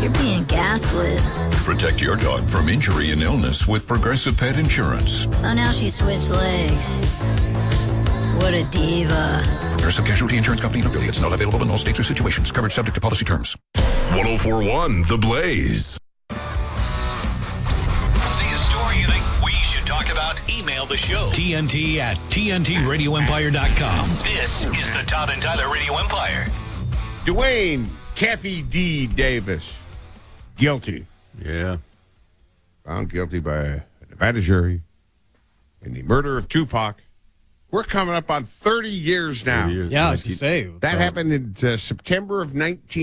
You're being gaslit. Protect your dog from injury and illness with Progressive Pet Insurance. Oh, now she switched legs. What a diva. Progressive Casualty Insurance Company and affiliates. Not available in all states or situations. Coverage subject to policy terms. 104.1 The Blaze. See a story you think we should talk about? Email the show. TNT at TNTRadioEmpire.com. This is the Todd and Tyler Radio Empire. Dwayne Kathy D. Davis. Guilty. Yeah. Found guilty by a Nevada jury in the murder of Tupac. We're coming up on 30 years now. 30 years, Yeah, I was going to say. That happened in September of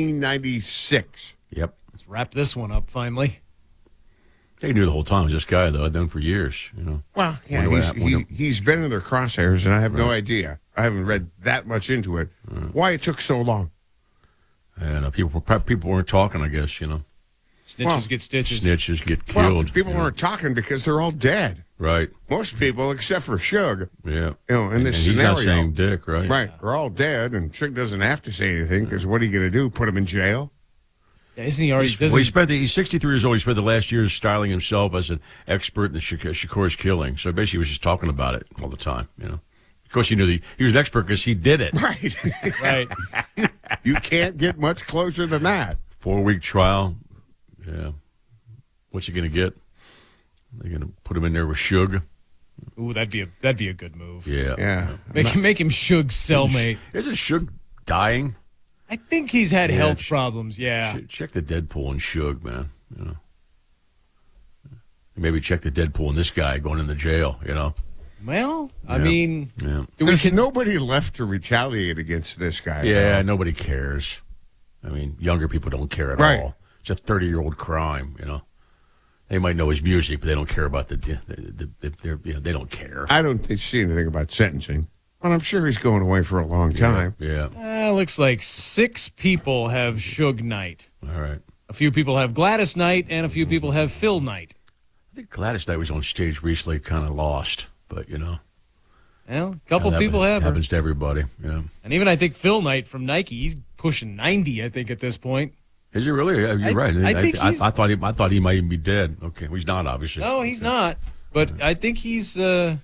1996. Yep. Let's wrap this one up finally. They knew the whole time. This guy, though, I'd known for years, you know. Well, yeah, he's been in their crosshairs, and I have no idea. I haven't read that much into it. Why it took so long. And people weren't talking, I guess, you know. Snitches get stitches. Snitches get Well, killed. people weren't talking because they're all dead. Right. Most people, except for Suge. Yeah. You know, in this and scenario. he's not saying dick, right? Right. They're all dead, and Suge doesn't have to say anything because what are you going to do? Put him in jail? Yeah, isn't he already? He's 63 years old. He spent the last years styling himself as an expert in the Shakur's killing. So basically, he was just talking about it all the time, you know. Of course, he knew he was an expert because he did it. Right. Right. You can't get much closer than that. 4-week trial. Yeah. What's he going to get? They're going to put him in there with Suge. Ooh, that'd be a good move. Yeah. Yeah. Make him Suge's cellmate. Isn't Suge dying? I think he's had Yeah, health problems. Yeah. Check the Deadpool and Suge, man. You know. Maybe check the Deadpool and this guy going in the jail, you know. Well, I Yeah. mean, Yeah. There's nobody left to retaliate against this guy. Yeah, though. nobody cares. I mean, younger people don't care at Right. all. It's a 30-year-old crime, you know. They might know his music, but they don't care about they don't care. I don't see anything about sentencing, but I'm sure he's going away for a long time. Yeah. looks like 6 people have Suge Knight. All right. A few people have Gladys Knight, and a few people have Phil Knight. I think Gladys Knight was on stage recently, kind of lost, but you know. Well, a couple people have her. Happens to everybody. Yeah. And even I think Phil Knight from Nike, he's pushing 90, I think, at this point. Is he really? Yeah, you're right. I think he's... I thought he might even be dead. Okay, well, he's not obviously. No, he's not. But I think he's what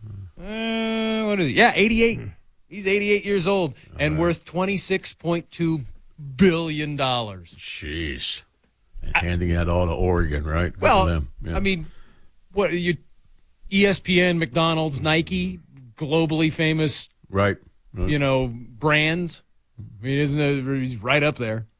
is he? Yeah, 88. He's 88 years old and worth $26.2 billion. Jeez. And handing that all to Oregon, right? Good Well, for them. Yeah. I mean, what are you? ESPN, McDonald's, Nike, globally famous, right? you know, brands. I mean, he's right up there.